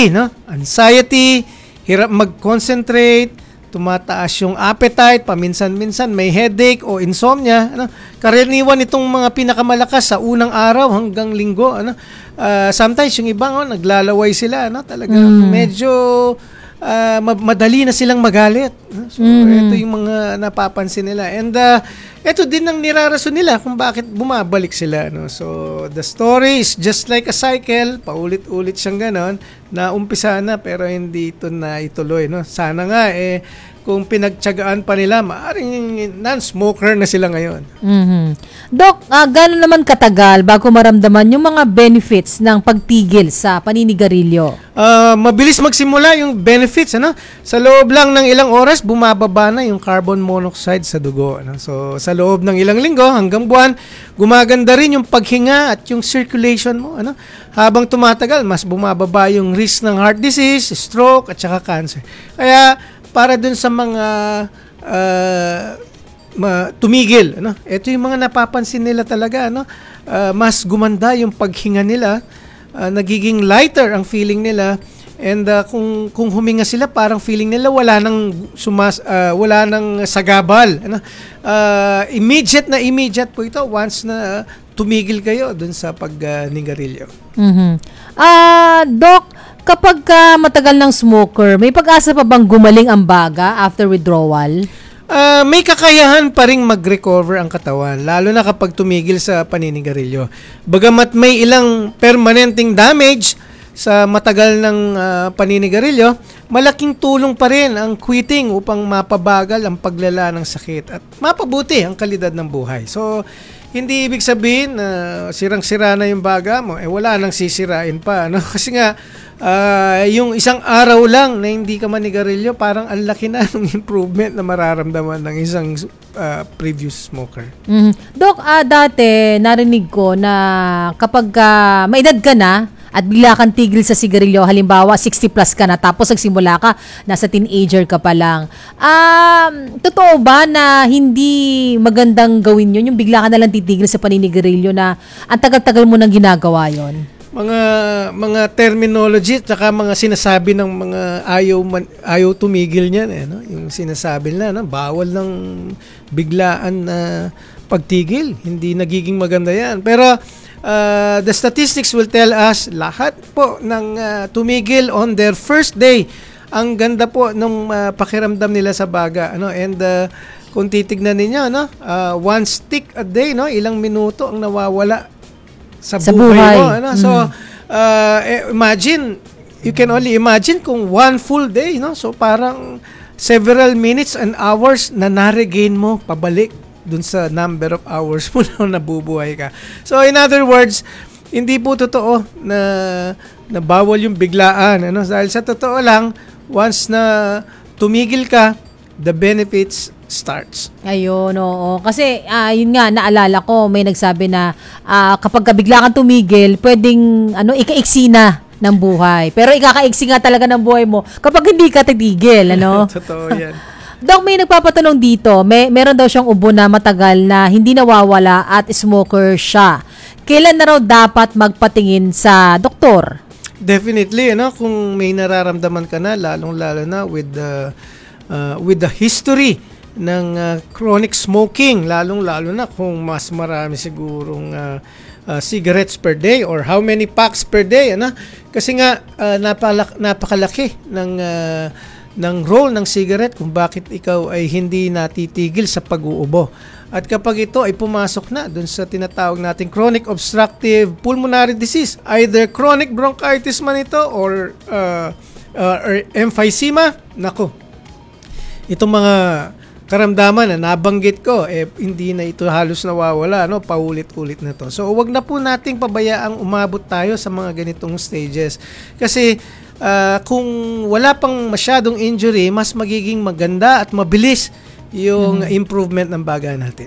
no? Anxiety, hirap mag-concentrate, tumataas yung appetite, paminsan-minsan may headache o insomnia. Ano? Karaniwan itong mga pinakamalakas sa unang araw hanggang linggo. Ano? Sometimes yung iba, naglalaway sila. Ano? Talagang medyo madali na silang magalit. So, ito yung mga napapansin nila. And ito din ang nirarason nila kung bakit bumabalik sila. No? So, the story is just like a cycle. Paulit-ulit siyang ganon. Naumpisa na pero hindi ito na ituloy. No? Sana nga, kung pinagtiyagaan pa nila, maaring non-smoker na sila ngayon. Doc, gano'n naman katagal bago maramdaman yung mga benefits ng pagtigil sa paninigarilyo? Mabilis magsimula yung benefits. Ano? Sa loob lang ng ilang oras, bumababa na yung carbon monoxide sa dugo. Ano? So, sa loob ng ilang linggo hanggang buwan, gumaganda rin yung paghinga at yung circulation mo. Ano? Habang tumatagal, mas bumababa yung risk ng heart disease, stroke, at saka cancer. Kaya, para dun sa mga tumigil, ano? Ito yung mga napapansin nila talaga, ano? Mas gumanda yung paghinga nila, nagiging lighter ang feeling nila, and kung huminga sila, parang feeling nila wala nang sagabal, ano? Immediate po ito once na tumigil kayo dun sa pagnigarilyo. Doc, kapag matagal ng smoker, may pag-asa pa bang gumaling ang baga after withdrawal? May kakayahan pa ring mag-recover ang katawan, lalo na kapag tumigil sa paninigarilyo. Bagamat may ilang permanenteng damage sa matagal ng paninigarilyo, malaking tulong pa rin ang quitting upang mapabagal ang paglala ng sakit at mapabuti ang kalidad ng buhay. So, hindi ibig sabihin na sirang-sira na yung baga mo, wala nang sisirain pa. No? Kasi nga, yung isang araw lang na hindi ka manigarilyo, parang ang laki na ng improvement na mararamdaman ng isang previous smoker. Doc, dati narinig ko na kapag may edad ka na, at bigla kang tigil sa sigarilyo, halimbawa 60 plus ka na, tapos nagsimula ka, nasa teenager ka pa lang. Totoo ba na hindi magandang gawin yun? Yung bigla ka na lang titigil sa paninigarilyo na ang tagal-tagal mo nang ginagawa yon? Mga terminology at saka mga sinasabi ng mga ayaw tumigil niyan. No? Yung sinasabi na, bawal ng biglaan na pagtigil. Hindi nagiging maganda yan. Pero the statistics will tell us lahat po ng tumigil on their first day, ang ganda po nung pakiramdam nila sa baga, ano? And kung titignan ninyo, no, one stick a day, no, ilang minuto ang nawawala sa buhay mo, ano? So imagine, you can only imagine kung one full day, no, so parang several minutes and hours na na-regain mo pabalik dun sa number of hours mo na nabubuhay ka. So, in other words, hindi po totoo na bawal yung biglaan. Ano? Dahil sa totoo lang, once na tumigil ka, the benefits starts. Ayun, oo. Kasi, yun nga, naalala ko, may nagsabi na kapag bigla kang tumigil, pwedeng ikaiksi na ng buhay. Pero ikakaiksi nga talaga ng buhay mo kapag hindi ka titigil. Ano? Totoo yan. Doc, may nagpapatanong dito, meron daw siyang ubo na matagal na hindi nawawala at smoker siya. Kailan na raw dapat magpatingin sa doktor? Definitely, kung may nararamdaman ka na, lalong-lalo na with the history ng chronic smoking, lalong-lalo na kung mas marami sigurong cigarettes per day or how many packs per day, kasi nga napakalaki ng role ng cigarette kung bakit ikaw ay hindi natitigil sa pag-uubo. At kapag ito ay pumasok na dun sa tinatawag nating chronic obstructive pulmonary disease, either chronic bronchitis man ito or emphysema, nako, itong mga karamdaman na nabanggit ko, hindi na ito halos nawawala, paulit-ulit na to. So, wag na po nating pabayaang umabot tayo sa mga ganitong stages. Kasi, kung wala pang masyadong injury, mas magiging maganda at mabilis yung improvement ng baga natin.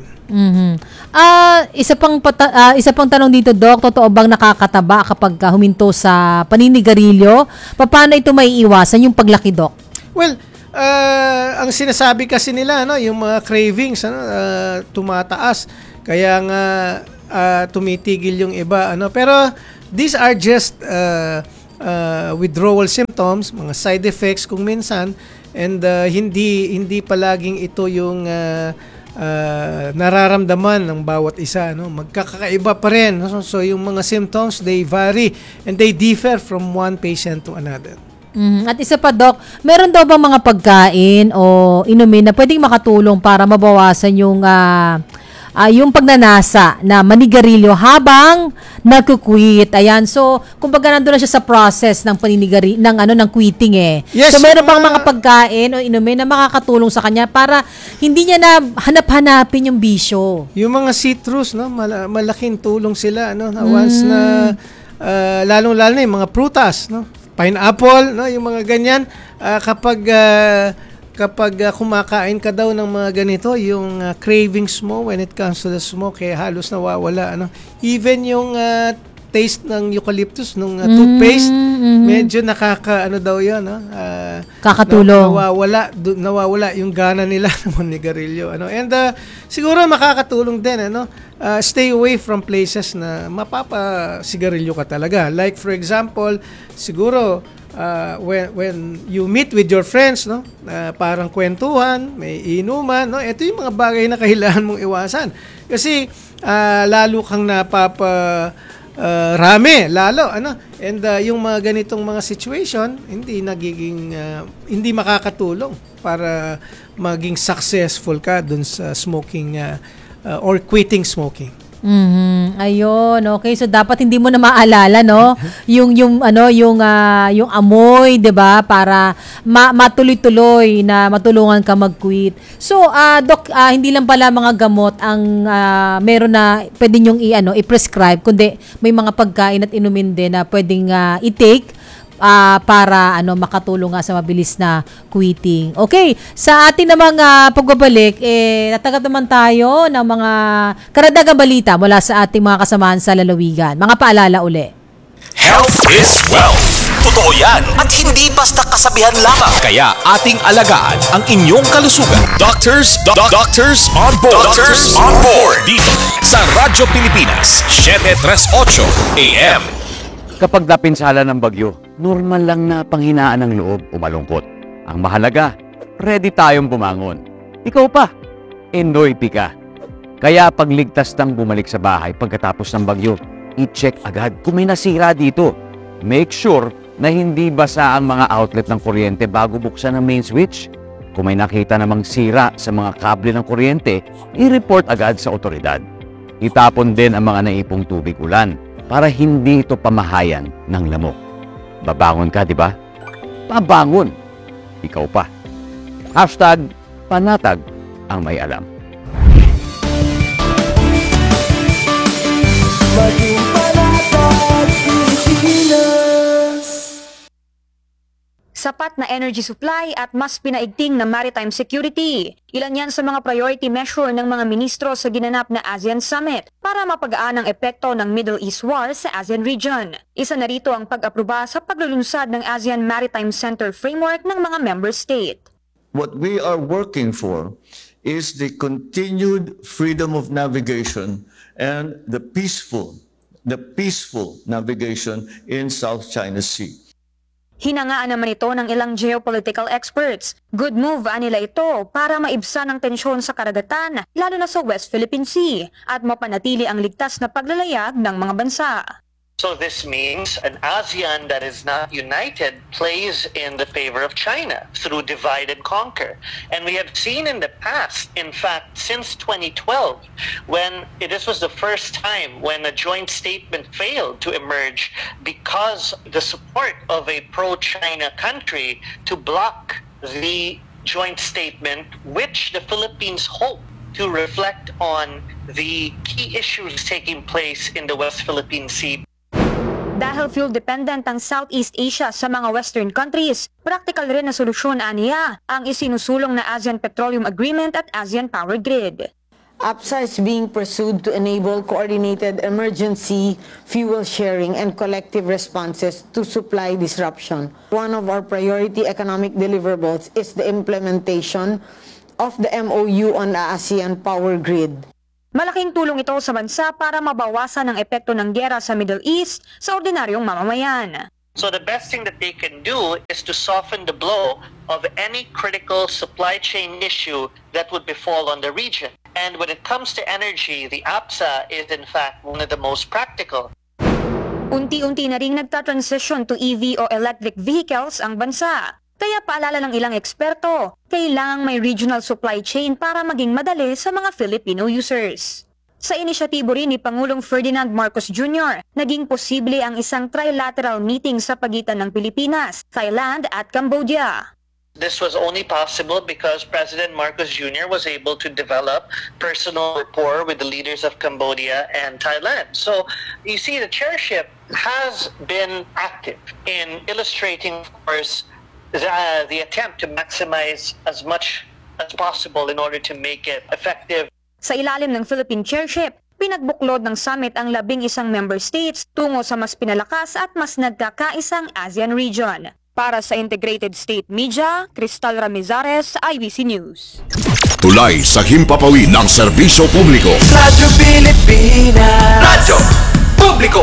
Isa pang tanong dito, Doc, totoo bang nakakataba kapag huminto sa paninigarilyo? Paano ito maiiwasan yung paglaki, Doc? Well, ang sinasabi kasi nila, yung mga cravings, tumataas. Kaya nga tumitigil yung iba, pero these are just withdrawal symptoms, mga side effects kung minsan, and hindi palaging ito yung nararamdaman ng bawat isa, no? Magkakaiba pa rin, no? So yung mga symptoms, they vary and they differ from one patient to another. At isa pa, Doc, meron daw ba mga pagkain o inumin na pwedeng makatulong para mabawasan yung pagnanasa na manigarilyo habang nagkukwit? Ayan. So, kumbaga nandun na siya sa process ng ng quitting eh. Yes, so, meron bang mga pagkain o inumin na makakatulong sa kanya para hindi niya na hanap-hanapin yung bisyo? Yung mga citrus, no, malaking tulong sila, no, na once na lalong-lalo na yung mga prutas, no, pineapple, no, yung mga ganyan, kapag kumakain ka daw ng mga ganito, yung cravings mo when it comes to the smoke, halos nawawala, ano. Even yung taste ng eucalyptus nung toothpaste, medyo nakakaano daw 'yan, no? Kakatulong. Nawawala yung gana nila ng manigarilyo, ano. And siguro makakatulong din, ano. Stay away from places na mapapasigarilyo ka talaga. Like for example, siguro when you meet with your friends, no, parang kwentuhan, may inuman, no, ito yung mga bagay na kailangan mong iwasan. Kasi lalo kang rami, lalo, ano, and yung mga ganitong mga situation, hindi makakatulong para maging successful ka dun sa smoking or quitting smoking. Ayun, okay. So dapat hindi mo na maalala, no, yung amoy, 'di ba, para matuloy-tuloy na matulungan ka mag-quit. So, Doc, hindi lang pala mga gamot ang meron na pwedeng yung i-prescribe, kundi may mga pagkain at inumin din na pwedeng i-take para makatulong nga sa mabilis na quitting. Okay, sa ating namang pagbabalik, natatanggap naman tayo ng mga karagdagang balita mula sa ating mga kasamahan sa lalawigan. Mga paalala uli. Health is wealth. Totoo yan at hindi basta kasabihan lamang. Kaya ating alagaan ang inyong kalusugan. Doctors on board. Doctors on board. Dito sa Radyo Pilipinas, 738 AM. Kapag napinsala ng bagyo, normal lang na panghinaan ng loob o malungkot. Ang mahalaga, ready tayong bumangon. Ikaw pa, enoy ka. Kaya pagligtas ng bumalik sa bahay pagkatapos ng bagyo, i-check agad kung may nasira dito. Make sure na hindi basa ang mga outlet ng kuryente bago buksan ang main switch. Kung may nakita namang sira sa mga kable ng kuryente, i-report agad sa otoridad. Itapon din ang mga naipong tubig ulan para hindi ito pamahayan ng lamok. Babangon ka, di ba? Pabangon. Ikaw pa. #panatag ang may alam. Maging panatag Pilipinas. Sapat na energy supply at mas pinaigting na maritime security. Ilan yan sa mga priority measure ng mga ministro sa ginanap na ASEAN Summit para mapagaan ang epekto ng Middle East war sa ASEAN region. Isa na rito ang pag-aproba sa paglulunsad ng ASEAN Maritime Center Framework ng mga member state. What we are working for is the continued freedom of navigation and the peaceful navigation in South China Sea. Hinangaan naman ito ng ilang geopolitical experts. Good move nila ito para maibsan ang tensyon sa karagatan, lalo na sa West Philippine Sea, at mapanatili ang ligtas na paglalayag ng mga bansa. So this means an ASEAN that is not united plays in the favor of China through divide and conquer. And we have seen in the past, in fact, since 2012, when this was the first time when a joint statement failed to emerge because the support of a pro-China country to block the joint statement, which the Philippines hope to reflect on the key issues taking place in the West Philippine Sea. Dahil fuel-dependent ang Southeast Asia sa mga Western countries, practical rin na solusyon aniya ang isinusulong na ASEAN Petroleum Agreement at ASEAN Power Grid. APSA is being pursued to enable coordinated emergency fuel sharing and collective responses to supply disruption. One of our priority economic deliverables is the implementation of the MOU on the ASEAN Power Grid. Malaking tulong ito sa bansa para mabawasan ang epekto ng giyera sa Middle East sa ordinaryong mamamayan. So the best thing that they can do is to soften the blow of any critical supply chain issue that would befall on the region. And when it comes to energy, the APSA is in fact one of the most practical. Unti-unti na ring nagta-transition to EV o electric vehicles ang bansa. Kaya paalala ng ilang eksperto, kailangang may regional supply chain para maging madali sa mga Filipino users. Sa inisyatibo rin ni Pangulong Ferdinand Marcos Jr., naging posible ang isang trilateral meeting sa pagitan ng Pilipinas, Thailand at Cambodia. This was only possible because President Marcos Jr. was able to develop personal rapport with the leaders of Cambodia and Thailand. So you see, the chairship has been active in illustrating, of course, the attempt to maximize as much as possible in order to make it effective. Sa ilalim ng Philippine Chairship, pinagbuklod ng summit ang 11 member states tungo sa mas pinalakas at mas nagkakaisang ASEAN region. Para sa Integrated State Media, Cristal Ramizares, IBC News. Tulay sa himpapawid ng serbisyo publiko. Radyo Pilipinas. Radyo Publiko.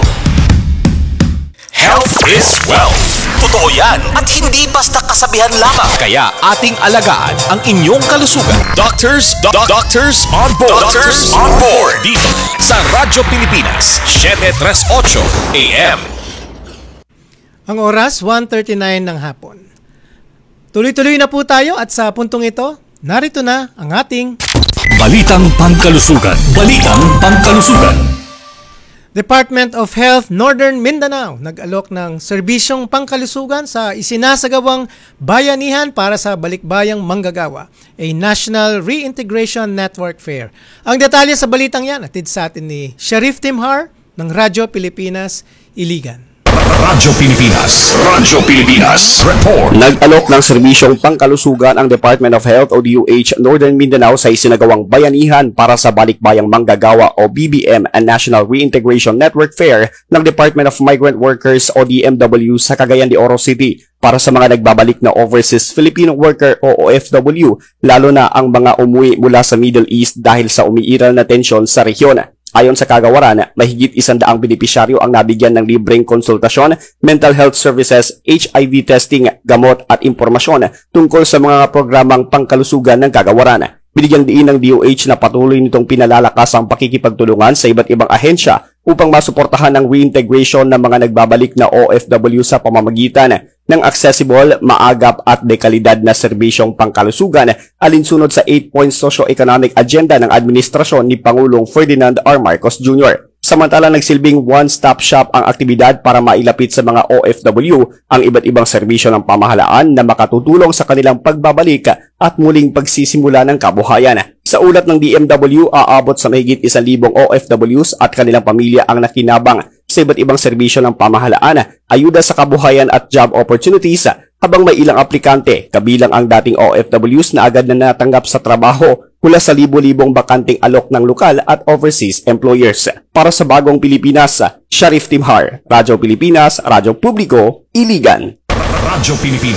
Health is wealth. Totoo yan at hindi basta kasabihan lamang. Kaya ating alagaan ang inyong kalusugan. Doctors on board. Doctors on board. Dito sa Radyo Pilipinas, 7:38 AM. Ang oras, 1:39 ng hapon. Tuloy-tuloy na po tayo at sa puntong ito, narito na ang ating Balitang Pangkalusugan. Balitang Pangkalusugan. Department of Health Northern Mindanao nag-alok ng serbisyong pangkalusugan sa isinasagawang bayanihan para sa balikbayang manggagawa, a National Reintegration Network Fair. Ang detalye sa balitang yan atid sa atin ni Sharif Timhar ng Radyo Pilipinas, Iligan. Radyo Pilipinas Report. Nag-alok ng serbisyong pangkalusugan ang Department of Health o DOH Northern Mindanao sa isinagawang bayanihan para sa balikbayang manggagawa o BBM and National Reintegration Network Fair ng Department of Migrant Workers o DMW sa Cagayan de Oro City para sa mga nagbabalik na overseas Filipino worker o OFW, lalo na ang mga umuwi mula sa Middle East dahil sa umiiral na tensyon sa rehiyon. Ayon sa kagawaran, mahigit 100 benepisyaryo ang nabigyan ng libreng konsultasyon, mental health services, HIV testing, gamot at impormasyon tungkol sa mga programang pangkalusugan ng kagawaran. Binigyang diin ng DOH na patuloy nitong pinalalakas ang pakikipagtulungan sa iba't ibang ahensya upang masuportahan ang reintegration ng mga nagbabalik na OFW sa pamamagitan ng accessible, maagap at dekalidad na serbisyong pangkalusugan alinsunod sa 8-point socio-economic agenda ng administrasyon ni Pangulong Ferdinand R. Marcos Jr. Samantala nagsilbing one-stop shop ang aktibidad para mailapit sa mga OFW ang iba't ibang serbisyo ng pamahalaan na makatutulong sa kanilang pagbabalik at muling pagsisimula ng kabuhayan. Sa ulat ng DMW, aabot sa mahigit 1,000 OFWs at kanilang pamilya ang nakinabang sa iba't ibang serbisyo ng pamahalaan, ayuda sa kabuhayan at job opportunities, habang may ilang aplikante, kabilang ang dating OFWs na agad na natanggap sa trabaho mula sa libo-libong bakanting alok ng lokal at overseas employers. Para sa Bagong Pilipinas, Sharif Timhar, Radyo Pilipinas, Radyo Publiko, Iligan. Radyo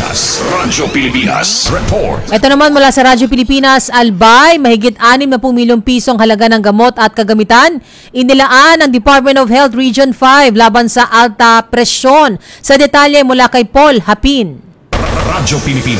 Pilipinas Report. Ito naman mula sa Radyo Pilipinas, Albay, mahigit 60 milyong pisong halaga ng gamot at kagamitan inilaan ng Department of Health Region 5 laban sa alta presyon. Sa detalye mula kay Paul Hapin. Radyo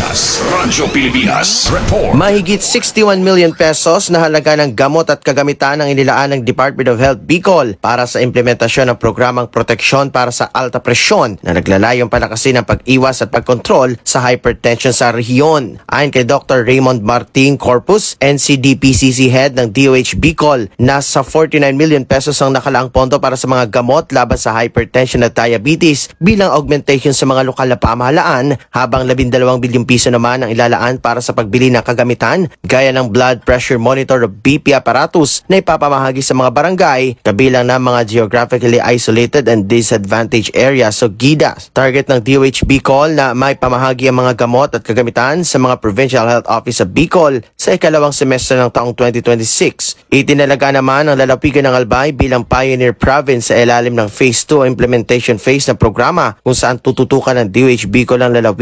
Pilipinas Report. Mahigit 61 million pesos na halaga ng gamot at kagamitan ang inilaan ng Department of Health Bicol para sa implementasyon ng programang proteksyon para sa alta presyon na naglalayong palakasin ang pag-iwas at pagkontrol sa hypertension sa rehiyon. Ayon kay Dr. Raymond Martin Corpus, NCDPCC Head ng DOH Bicol, nasa 49 million pesos ang nakalaang pondo para sa mga gamot laban sa hypertension at diabetes bilang augmentation sa mga lokal na pamahalaan, habang 12 bilyong piso naman ang ilalaan para sa pagbili ng kagamitan gaya ng blood pressure monitor o BP apparatus na ipapamahagi sa mga barangay kabilang ng mga geographically isolated and disadvantaged areas o GIDAs. Target ng DOH Bicol na may pamahagi ang mga gamot at kagamitan sa mga Provincial Health Office sa Bicol sa ikalawang semestre ng taong 2026. Itinalaga naman ang lalawigan ng Albay bilang pioneer province sa ilalim ng Phase 2 implementation phase ng programa kung saan tututukan ng DOH Bicol ang lalawigan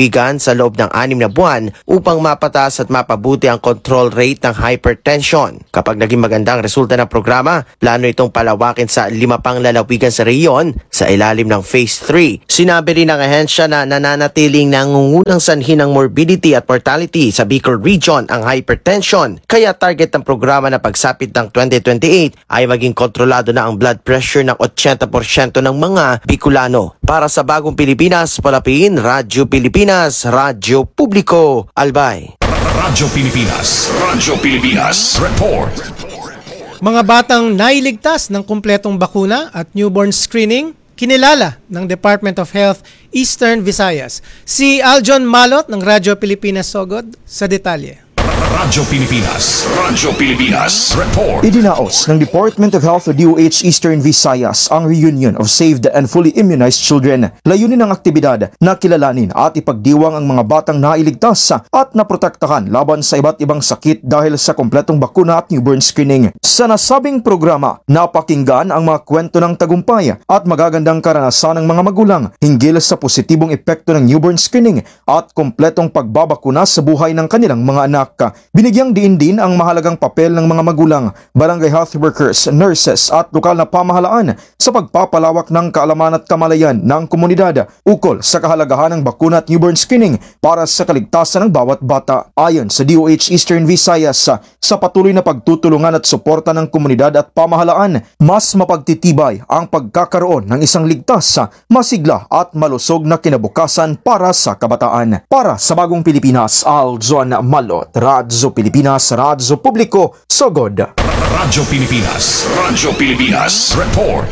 sa loob ng 6 na buwan upang mapataas at mapabuti ang control rate ng hypertension. Kapag naging maganda ang resulta ng programa, plano itong palawakin sa 5 pang lalawigan sa rehiyon sa ilalim ng Phase 3. Sinabi rin ng ahensya na nananatiling nangungunang sanhi ng morbidity at mortality sa Bicol Region ang hypertension, kaya target ng programa na pagsapit ng 2028 ay maging kontrolado na ang blood pressure ng 80% ng mga Bicolano. Para sa Bagong Pilipinas, Palapin, Radyo Pilipinas, Radyo Publiko, Albay. Radyo Pilipinas Report. Mga batang nailigtas ng kumpletong bakuna at newborn screening, kinilala ng Department of Health Eastern Visayas. Si Aljon Malot ng Radyo Pilipinas Sogod sa detalye. Radyo Pilipinas Report. Idinaos ng Department of Health o DOH Eastern Visayas ang reunion of saved and fully immunized children. Layunin ng aktibidad na kilalanin at ipagdiwang ang mga batang nailigtas at naprotektahan laban sa iba't ibang sakit dahil sa kompletong bakuna at newborn screening. Sa nasabing programa, napakinggan ang mga kwento ng tagumpay at magagandang karanasan ng mga magulang hinggil sa positibong epekto ng newborn screening at kompletong pagbabakuna sa buhay ng kanilang mga anak. Binigyang diin din ang mahalagang papel ng mga magulang, barangay health workers, nurses at lokal na pamahalaan sa pagpapalawak ng kaalaman at kamalayan ng komunidad ukol sa kahalagahan ng bakuna at newborn screening para sa kaligtasan ng bawat bata. Ayon sa DOH Eastern Visayas, sa patuloy na pagtutulungan at suporta ng komunidad at pamahalaan, mas mapagtitibay ang pagkakaroon ng isang ligtas, masigla at malusog na kinabukasan para sa kabataan. Para sa Bagong Pilipinas, Aljon Malot, Radyo Pilipinas, Radyo Publiko, Sogod. Radyo Pilipinas Report.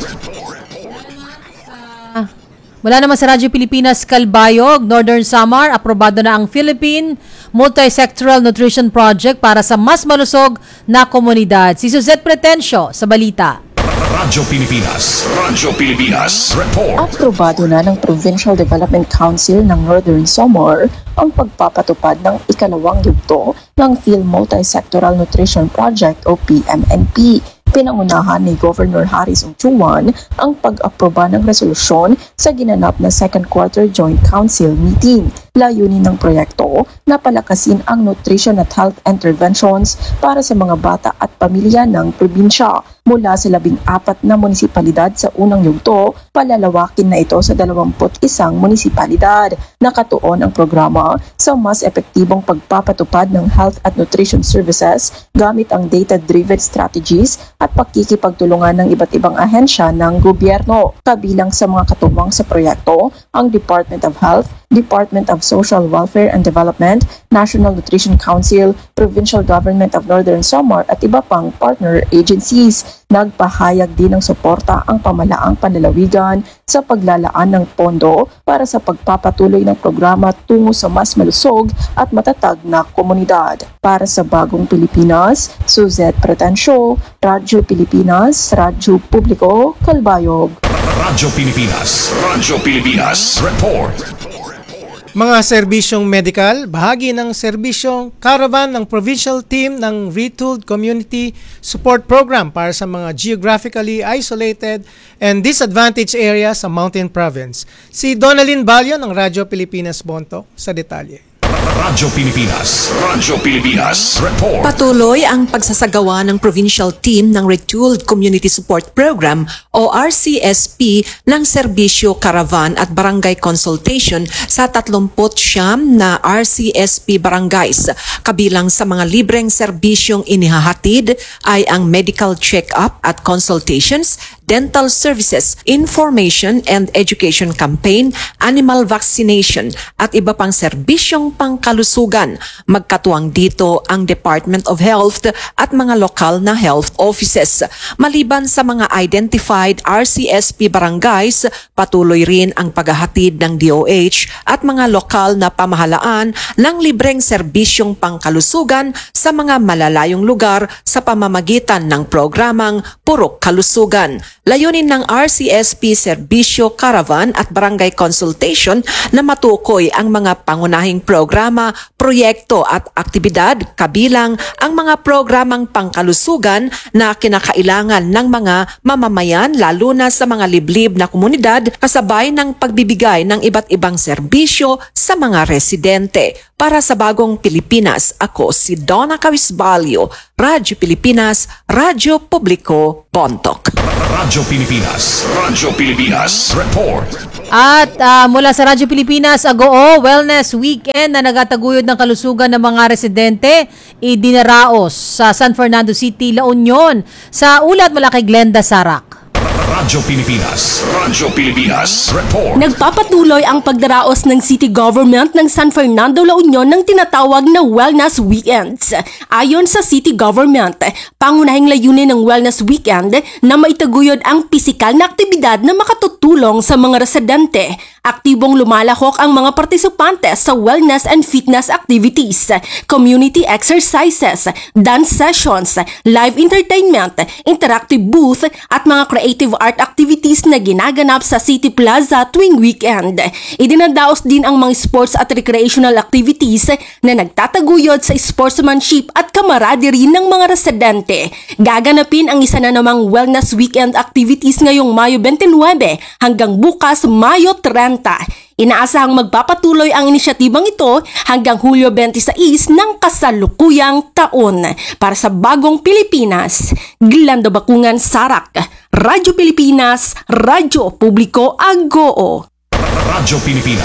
Mula naman sa Radyo Pilipinas, Calbayog, Northern Samar, aprobado na ang Philippine Multi-Sectoral Nutrition Project para sa mas malusog na komunidad. Si Suzette Pretencio sa balita. Radyo Pilipinas Report. Aprobado na ng Provincial Development Council ng Northern Samar ang pagpapatupad ng ikalawang yugto ng Phil Multi-Sectoral Nutrition Project o PMNP. Pinangunahan ni Governor Harris Ochoan ang pag-aproba ng resolusyon sa ginanap na Second Quarter Joint Council meeting. Layunin ng proyekto na palakasin ang nutrition at health interventions para sa mga bata at pamilya ng probinsya. Mula sa 14 na munisipalidad sa unang yugto, palalawakin na ito sa 21 munisipalidad. Nakatuon ang programa sa mas epektibong pagpapatupad ng health at nutrition services gamit ang data-driven strategies at pakikipagtulungan ng iba't ibang ahensya ng gobyerno. Kabilang sa mga katuwang sa proyekto, ang Department of Health, Department of Social Welfare and Development, National Nutrition Council, Provincial Government of Northern Samar at iba pang partner agencies. Nagpahayag din ng suporta ang pamalaang panlalawigan sa paglalaan ng pondo para sa pagpapatuloy ng programa tungo sa mas malusog at matatag na komunidad. Para sa Bagong Pilipinas, Suzette Pretencio, Radyo Pilipinas, Radyo Publiko, Calbayog. Radyo Pilipinas Report. Mga serbisyong medical, bahagi ng serbisyong caravan ng provincial team ng Retooled Community Support Program para sa mga geographically isolated and disadvantaged areas sa Mountain Province. Si Donalyn Balyo ng Radyo Pilipinas Bontoc sa detalye. Radyo Pilipinas Report. Patuloy ang pagsasagawa ng provincial team ng Retooled Community Support Program o RCSP ng serbisyo caravan at barangay consultation sa 39 na RCSP barangays. Kabilang sa mga libreng serbisyong inihahatid ay ang medical check-up at consultations, dental services, information and education campaign, animal vaccination at iba pang serbisyong pangkalusugan. Magkatuwang dito ang Department of Health at mga lokal na health offices. Maliban sa mga identified RCSP barangays, patuloy rin ang paghahatid ng DOH at mga lokal na pamahalaan ng libreng serbisyong pangkalusugan sa mga malalayong lugar sa pamamagitan ng programang Purok Kalusugan. Layunin ng RCSP Serbisyo Caravan at Barangay Consultation na matukoy ang mga pangunahing programa, proyekto at aktibidad kabilang ang mga programang pangkalusugan na kinakailangan ng mga mamamayan lalo na sa mga liblib na komunidad kasabay ng pagbibigay ng iba't ibang serbisyo sa mga residente. Para sa Bagong Pilipinas, ako si Donna Cavisbalio, Radyo Pilipinas, Radyo Publiko, Bontoc. Radyo Pilipinas Report. At mula sa Radyo Pilipinas, Agoo Wellness Weekend na nagataguyod ng kalusugan ng mga residente, idinaraos sa San Fernando City, La Union. Sa ulat mula kay Glenda Sarak. Radyo Pilipinas Report. Nagpapatuloy ang pagdaraos ng City Government ng San Fernando, La Union ng tinatawag na Wellness Weekends. Ayon sa City Government, pangunahing layunin ng Wellness Weekend na maitaguyod ang pisikal na aktibidad na makatutulong sa mga residente. Aktibong lumalahok ang mga partisipante sa wellness and fitness activities, community exercises, dance sessions, live entertainment, interactive booth at mga creative art activities na ginaganap sa City Plaza tuwing weekend. Idinadaos din ang mga sports at recreational activities na nagtataguyod sa sportsmanship at camaraderie ng mga residente. Gaganapin ang isa na namang wellness weekend activities ngayong Mayo 29 hanggang bukas Mayo 30. Inaasahang magpapatuloy ang inisyatibang ito hanggang Hulyo 26 ng kasalukuyang taon. Para sa Bagong Pilipinas, Glenda Bakungan, Sarak, Radyo Pilipinas, Radyo Publiko, Agoo. Radyo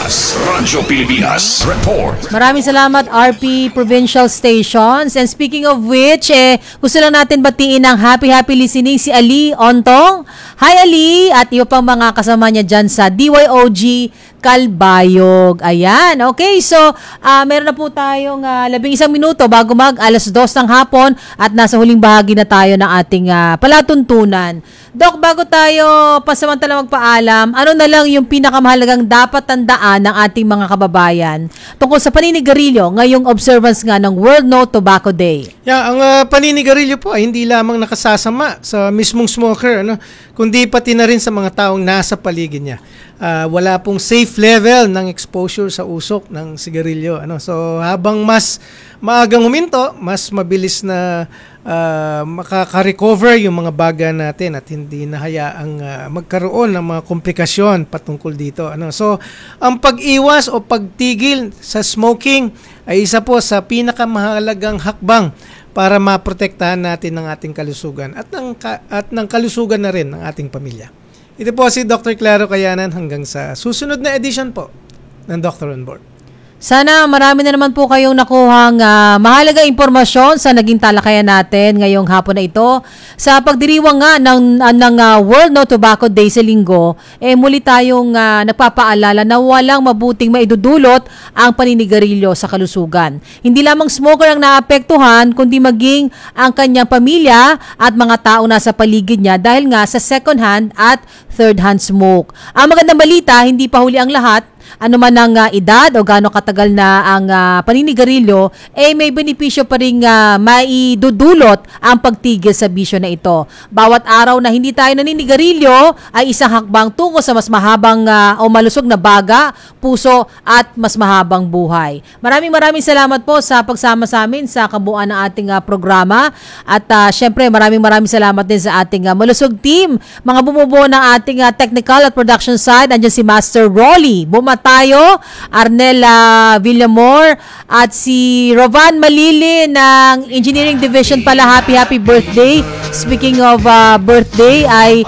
Pilipinas Report. Maraming salamat RP Provincial Stations. And speaking of which, gusto lang natin batiin ng happy listening si Ali Ontong. Hi Ali at iyo pang mga kasama niya dyan sa DYOG Calbayog. Ayan, okay. So, meron na po tayong 11 minuto bago mag 2:00 ng hapon at nasa huling bahagi na tayo ng ating palatuntunan. Doc, bago tayo pasamantala magpaalam, ano na lang yung pinakamahalagang dapat tandaan ng ating mga kababayan tungkol sa paninigarilyo ngayong observance nga ng World No Tobacco Day? Ang paninigarilyo po ay hindi lamang nakasasama sa mismong smoker, kundi pati na rin sa mga taong nasa paligid niya. Wala pong safe level ng exposure sa usok ng sigarilyo. So habang mas maagang huminto, mas mabilis na makaka-recover yung mga baga natin at hindi na hayaang magkaroon ng mga komplikasyon patungkol dito. So ang pag-iwas o pagtigil sa smoking ay isa po sa pinakamahalagang hakbang para maprotektahan natin ang ating kalusugan at ng kalusugan na rin ng ating pamilya. Ito po si Dr. Claro Cayanan hanggang sa susunod na edition po ng Dr. on Board. Sana marami na naman po kayong nakuhang mahalagang impormasyon sa naging talakayan natin ngayong hapon na ito. Sa pagdiriwang nga ng World No Tobacco Day sa linggo, muli tayong nagpapaalala na walang mabuting maidudulot ang paninigarilyo sa kalusugan. Hindi lamang smoker ang naapektuhan, kundi maging ang kanyang pamilya at mga tao nasa paligid niya dahil nga sa second hand at third hand smoke. Ang magandang balita, hindi pa huli ang lahat. Ano man ang edad o gaano katagal na ang paninigarilyo, may benepisyo pa rin maidudulot ang pagtigil sa bisyo na ito. Bawat araw na hindi tayo naninigarilyo ay isang hakbang tungo sa mas mahabang o malusog na baga, puso at mas mahabang buhay. Maraming salamat po sa pagsama sa amin sa kabuuan ng ating programa at syempre maraming salamat din sa ating malusog team, mga bumubuo ng ating technical at production side. Andiyan si Master Rolly tayo, Arnella Villamor at si Rovan Malili ng Engineering Division pala. Happy birthday. Speaking of birthday ay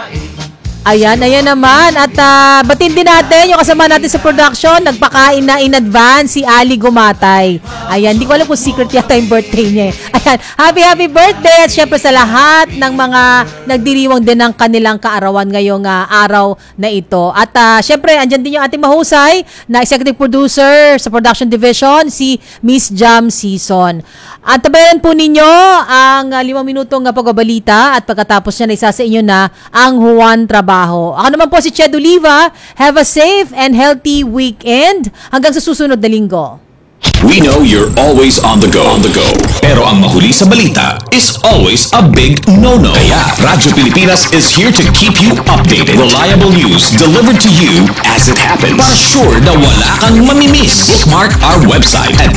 ayan naman at batin din natin yung kasama natin sa production, nagpakain na in advance si Ali Gumatay. Ayan, hindi ko alam kung secret yata yung birthday niya. Ayan, happy birthday at syempre sa lahat ng mga nagdiriwang din ng kanilang kaarawan ngayong araw na ito. At syempre, andyan din yung ating mahusay na executive producer sa production division, si Miss Jam Season. At tabayan po ninyo ang 5 minutong pagbabalita at pagkatapos niya na isa sa inyo na ang Juan Trabaho. Ako naman po si Ched Oliva. Have a safe and healthy weekend hanggang sa susunod na linggo. We know you're always on the go. Pero ang mahuli sa balita is always a big no-no. Kaya Radyo Pilipinas is here to keep you updated. Reliable news delivered to you as it happens. Para sure na wala kang mamimiss. Bookmark our website at